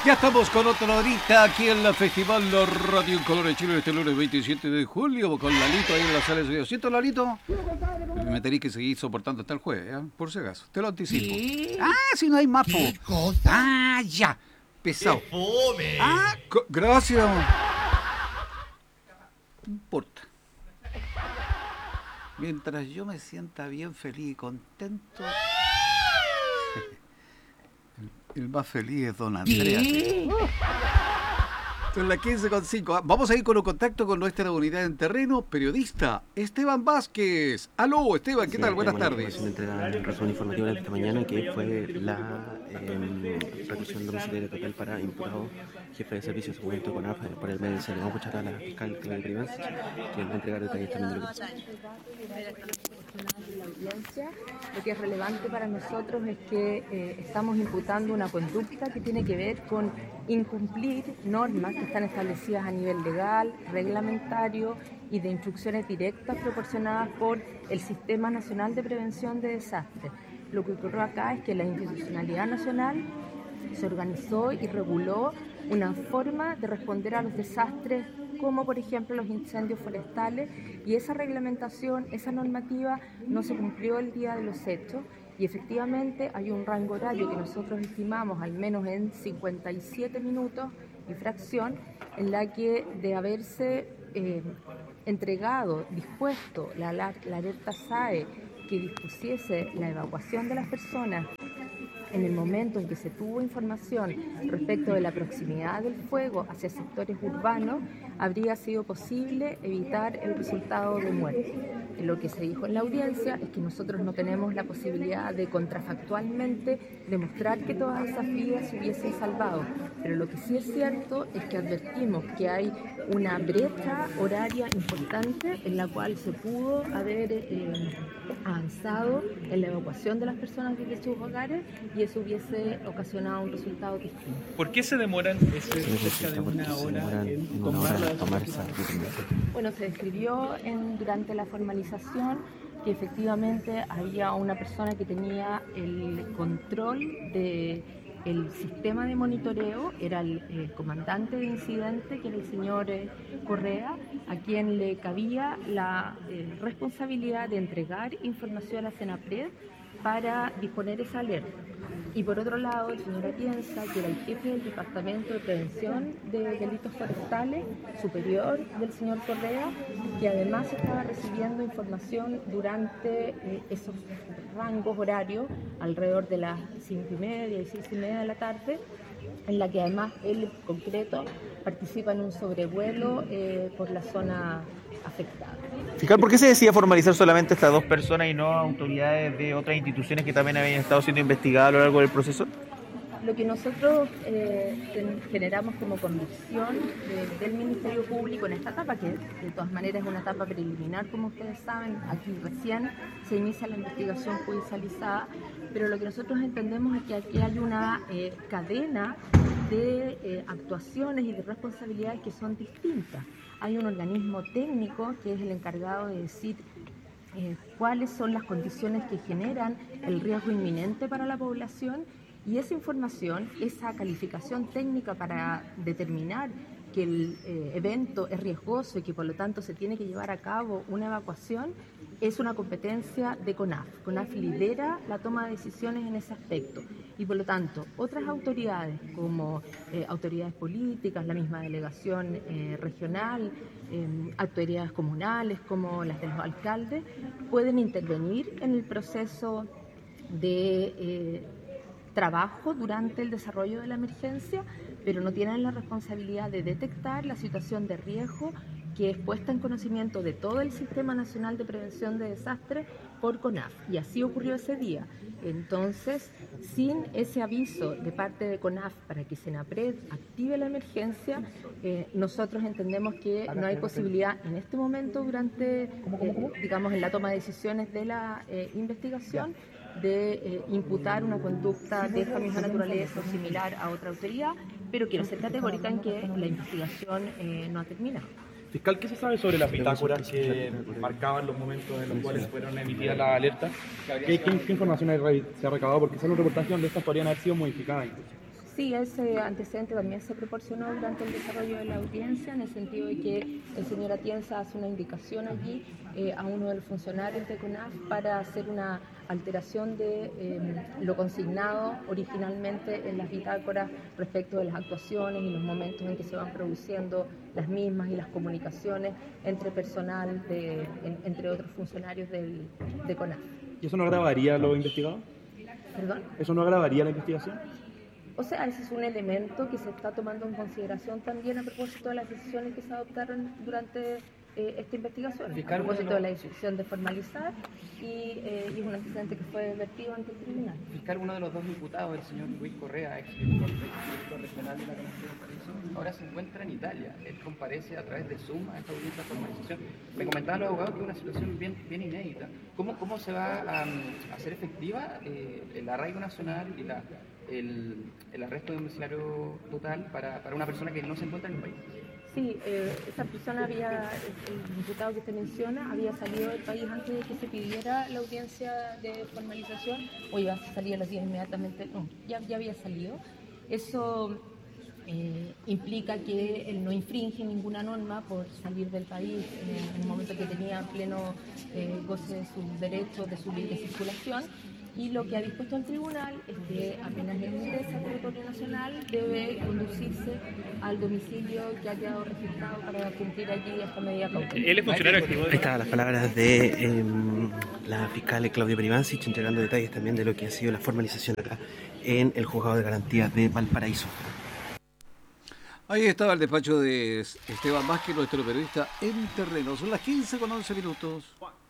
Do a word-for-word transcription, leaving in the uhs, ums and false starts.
Ya estamos con otra horita aquí en la Festival La Radio en Colores Chile este lunes veintisiete de julio con Lalito ahí en la sala de sonido. ¿Siento, Lalito? Me tenéis que seguir soportando hasta el jueves, ¿eh? Por si acaso. Te lo anticipo. ¿Qué? Ah, si no hay más, po. ¿Qué cosa? Ah, ya. Pesado. ¡Qué fome! Ah, co- gracias. No importa. Mientras yo me sienta bien feliz y contento, el más feliz es don Andrea. ¿Qué? Son las quince con cinco. Vamos a ir con un contacto con nuestra unidad en terreno, periodista Esteban Vázquez. Aló, Esteban, ¿qué Sí, tal? Buenas tenemos tardes. Una entrega en resumen informativa de esta mañana que fue la eh, reclusión domiciliaria total para imputado jefe de servicio de seguimiento con A F por el medio. Vamos a escuchar a la fiscal Claudia Privanzich, que nos va a entregar detalles también de lo que pasó. La audiencia, lo que es relevante para nosotros es que eh, estamos imputando una conducta que tiene que ver con incumplir normas que están establecidas a nivel legal, reglamentario y de instrucciones directas proporcionadas por el Sistema Nacional de Prevención de Desastres. Lo que ocurrió acá es que la institucionalidad nacional se organizó y reguló una forma de responder a los desastres, como por ejemplo los incendios forestales, y esa reglamentación, esa normativa no se cumplió el día de los hechos, y efectivamente hay un rango horario que nosotros estimamos al menos en cincuenta y siete minutos y fracción, en la que de haberse eh, entregado, dispuesto la, la, la alerta S A E que dispusiese la evacuación de las personas en el momento en que se tuvo información respecto de la proximidad del fuego hacia sectores urbanos, habría sido posible evitar el resultado de muerte. Lo que se dijo en la audiencia es que nosotros no tenemos la posibilidad de contrafactualmente demostrar que todas esas vidas se hubiesen salvado, pero lo que sí es cierto es que advertimos que hay una brecha horaria importante en la cual se pudo haber eh, avanzado en la evacuación de las personas desde sus hogares y eso hubiese ocasionado un resultado distinto. ¿Por qué se demoran ese, cerca de una hora en tomar la esa determinación? Bueno, se describió en, durante la formalización que efectivamente había una persona que tenía el control de el sistema de monitoreo, era el eh, comandante de incidente, que era el señor eh, Correa, a quien le cabía la eh, responsabilidad de entregar información a Senapred para disponer esa alerta. Y por otro lado, el señor Atienza, que era el jefe del Departamento de Prevención de Delitos Forestales, superior del señor Correa, que además estaba recibiendo información durante eh, esos rangos horarios, alrededor de las cinco y media y seis y media de la tarde, en la que además él en concreto participa en un sobrevuelo eh, por la zona afectada. Fiscal, ¿por qué se decía formalizar solamente estas dos personas y no autoridades de otras instituciones que también habían estado siendo investigadas a lo largo del proceso? Lo que nosotros eh, generamos como convicción de, del Ministerio Público en esta etapa, que de todas maneras es una etapa preliminar, como ustedes saben, aquí recién se inicia la investigación judicializada, pero lo que nosotros entendemos es que aquí hay una eh, cadena de eh, actuaciones y de responsabilidades que son distintas. Hay un organismo técnico que es el encargado de decir eh, cuáles son las condiciones que generan el riesgo inminente para la población, y esa información, esa calificación técnica para determinar que el eh, evento es riesgoso y que por lo tanto se tiene que llevar a cabo una evacuación, es una competencia de CONAF. CONAF lidera la toma de decisiones en ese aspecto y por lo tanto otras autoridades como eh, autoridades políticas, la misma delegación eh, regional, eh, autoridades comunales como las de los alcaldes, pueden intervenir en el proceso de eh, trabajo durante el desarrollo de la emergencia, pero no tienen la responsabilidad de detectar la situación de riesgo que es puesta en conocimiento de todo el Sistema Nacional de Prevención de Desastres por CONAF. Y así ocurrió ese día. Entonces, sin ese aviso de parte de CONAF para que Senapred active la emergencia, eh, nosotros entendemos que no hay posibilidad en este momento durante, eh, digamos, en la toma de decisiones de la eh, investigación, de eh, imputar una conducta de esta misma naturaleza o similar a otra autoridad, pero quiero ser categórica en que la investigación eh, no ha terminado. Fiscal, ¿qué se sabe sobre las bitácoras que marcaban los momentos en los cuales fueron emitidas las alertas? ¿Qué, qué, qué información hay, se ha recabado? Porque sale un reportaje donde estas podrían haber sido modificadas incluso. Sí, ese antecedente también se proporcionó durante el desarrollo de la audiencia, en el sentido de que el señor Atienza hace una indicación allí eh, a uno de los funcionarios de CONAF para hacer una alteración de eh, lo consignado originalmente en las bitácoras respecto de las actuaciones y los momentos en que se van produciendo las mismas y las comunicaciones entre personal, de, en, entre otros funcionarios del, de CONAF. ¿Y eso no agravaría lo investigado? ¿Perdón? ¿Eso no agravaría la investigación? O sea, ese es un elemento que se está tomando en consideración también a propósito de las decisiones que se adoptaron durante eh, esta investigación, a propósito de la decisión de formalizar y, eh, y es un antecedente que fue vertido ante el tribunal. Fiscal, uno de los dos imputados, el señor Luis Correa, ex director director regional de la Comisión de Justicia, ahora se encuentra en Italia. Él comparece a través de Zoom a esta audiencia de formalización. Me comentaban los abogados que es una situación bien, bien inédita. ¿Cómo, cómo se va a, a hacer efectiva eh, el arraigo nacional y la El, el arresto domiciliario total para, para una persona que no se encuentra en el país? Sí, eh, esa persona había, el diputado que usted menciona, había salido del país antes de que se pidiera la audiencia de formalización, o iba a salir a los días inmediatamente, no, ya, ya había salido. Eso eh, implica que él no infringe ninguna norma por salir del país en el momento que tenía pleno eh, goce de sus derechos, de su libre circulación. Y lo que ha dispuesto el tribunal es que apenas él ingresa al territorio nacional debe conducirse al domicilio que ha quedado registrado para cumplir allí esta medida cautelar. Él es funcionario activo. Ahí estaban las palabras de eh, la fiscal Claudia Privancic, entregando detalles también de lo que ha sido la formalización acá en el Juzgado de Garantías de Valparaíso. Ahí estaba el despacho de Esteban Vázquez, nuestro periodista en terreno. Son las quince con once minutos.